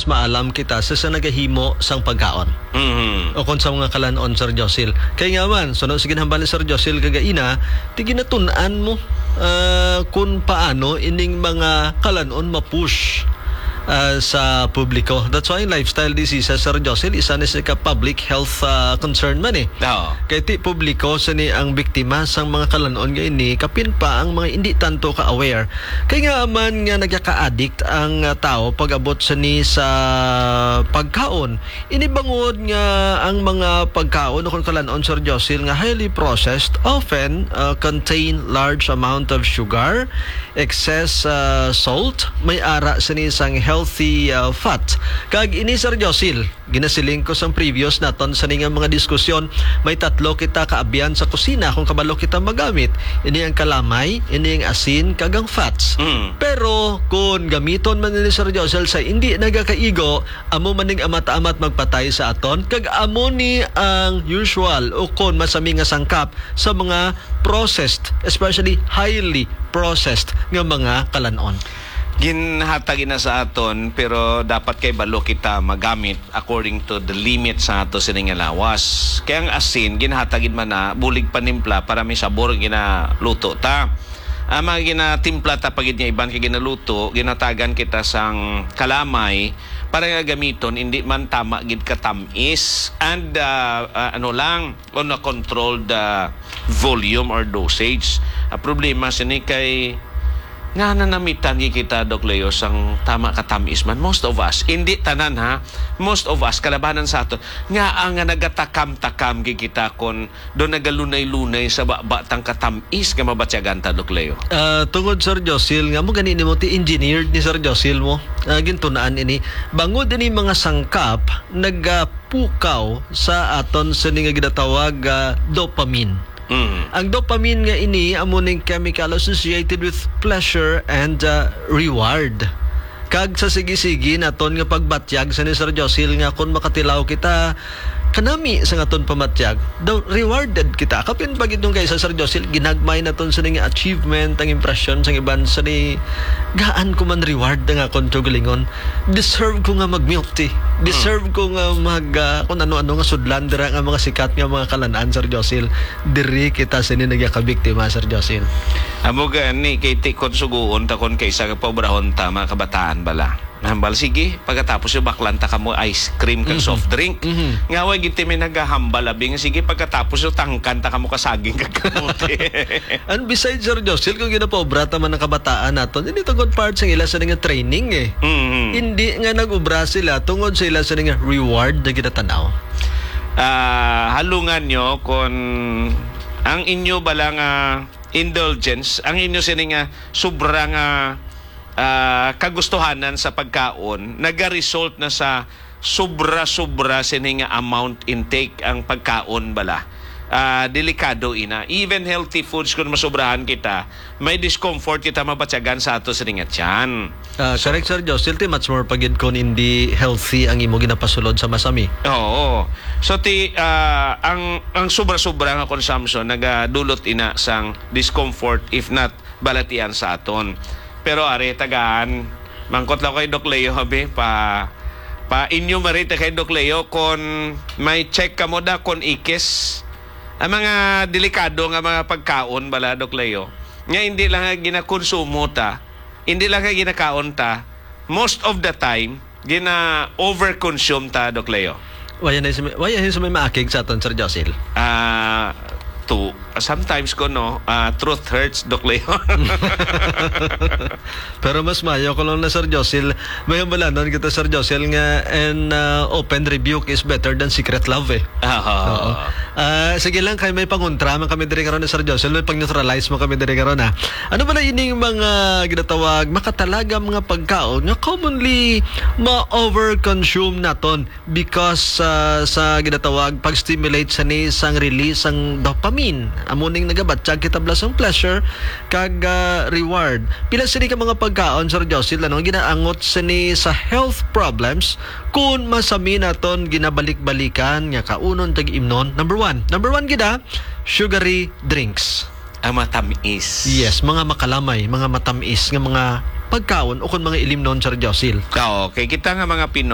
mas maalam kita sa nagahimo sang pagkaon. O kung sa mga kalanon, Sir Josil. Kaya nga man, sunod sige hambal ni Sir Josil kagaina, tiginatunan mo kung paano ining mga kalanon mapush sa publiko. That's why lifestyle diseases, Sir Josil, isa na sa public health concern man eh. Kaya ti publiko sa ni ang biktima sang mga kalanon ngayon ni kapin pa ang mga hindi tanto ka-aware. Kaya nga man nga nagka-addict ang tao pag-abot sa ni sa pagkaon. Inibangod nga ang mga pagkaon o kung kalanon, Sir Josil, nga highly processed often contain large amount of sugar, excess salt, may ara sa ni sang healthy fat. Kag ini, Sir Josil, ginasiling ko sa previous naton sa nga mga diskusyon, may tatlo kita kaabyan sa kusina kung kabalo kita magamit. Ini ang kalamay, ini ang asin, kag ang fats. Pero kung gamiton man ni Sir Josil sa hindi nagakaigo, amo maning amat-amat magpatay sa aton, kag amo ni ang usual o kung masami nga sangkap sa mga processed, especially highly processed nga mga kalanon. Ginhatagin na sa aton pero dapat kay balo kita magamit according to the limit sa ato sining lawas. Kaya ang asin ginhatagin man na bulig panimpla para may sabor ginaluto ta. Mga ginatimpla ta pagid nga iban kay ginaluto, ginatagan kita sang kalamay para nga gamiton hindi man tama gid ka tamis and on a controlled volume or dosage. Problema sini kay nga nanamitan kita, Doc Leo, sang tama katamis man. Most of us, hindi tanan ha, most of us, kalabanan sa ato, nga ang nagatakam-takam kita kon doon nagalunay-lunay sa batang katamis nga mabatsyagan ta, Doc Leo. Tungod, Sir Josil, nga mo ganini mo, engineered ni Sir Josil mo, gintunaan ini, bangod ini mga sangkap, nagpukaw sa aton sa nga ginatawag dopamine. Ang dopamine nga ini amuning chemical associated with pleasure and reward. Kag sa sige-sige naton nga pagbatyag sa ni Sir Josil nga kung makatilaw kita kanami sa aton pamatyag, daw rewarded kita. Kapin pag itong kay sa Sir Josil, ginagmay naton sa nga achievement, ang impression sa iban sa ni gaan ko man reward nga kung tugalingon. Deserve ko nga mag-milk tea. Deserve ko nga kung ano-ano nga sudlan dira nga mga sikat nga mga kalanaan, Sir Josil. Diri kita sa ni nagakabiktima, Sir Josil. Amo gani kay tikon suguon ta kon kaysa pobrahon ta mga kabataan bala. Hambal sige, pagkatapos yung baklanta ka mo ice cream kag soft drink. Nga way giti may naghahambal abing sige pagkatapos yung tangkanta ka mo kasaging kag kamuti. And besides, Sir Josil, kung ginapobra taman ng kabataan naton, hindi tungod part sa ila sa nga training eh. Hindi nga nag-ubra sila tungod sa ila sa nga reward na ginatanaw. Halungan nyo kung ang inyo balang indulgence, ang inyo sining sobrang kagustuhanan sa pagkaon, nag-result na sa sobra-sobra sining amount intake ang pagkaon bala. Delikado ina. Even healthy foods kung masobrahan kita, may discomfort kita mabatyagan sa ato sining tiyan. Correct, Sir Josil, much more pagid kung hindi healthy ang imo ginapasulod sa masami. Oo. So ang sobra-sobra nga consumption nagadulot ina sang discomfort if not balatian sa aton. Pero are tagaan, mangkot lang kay Doc Leo habi pa inyo marita kay Doc Leo kung may check ka mo da kung ikis ang mga delikado nga mga pagkaon bala, Doc Leo. Nga hindi lang ginakonsumo ta, hindi lang ginakaon ta, most of the time gina-overconsume ta, Doc Leo. Waya sa may maakig sa aton, Sir Josil? Sometimes ko truth hurts, Doc Leo. Pero mas mayo ko lang na, Sir Josil, may balanon kita, Sir Josil, nga and open rebuke is better than secret love eh. Sige lang, kay may panguntra man kami diri karon na, Sir Josil, may pang-neutralize mo kami diri karon na. Ano ba na ining mga ginatawag makatalaga mga pagkaon nga commonly ma-overconsume naton because sa ginatawag pag-stimulate sa ni sang release ang dopamine. Amuning nagabatsyag kita blasong pleasure kag reward. Pila sini ka mga pagkaon, Sir Josil, ginaangot sini sa health problems kung masami naton ginabalik-balikan nga kaunon tag imnon. Number one gida, sugary drinks. Ang matamis. Yes, mga makalamay, mga matamis nga mga pagkaon o kung mga ilim noon, Sir Josil. Okay, kita nga mga Pinoy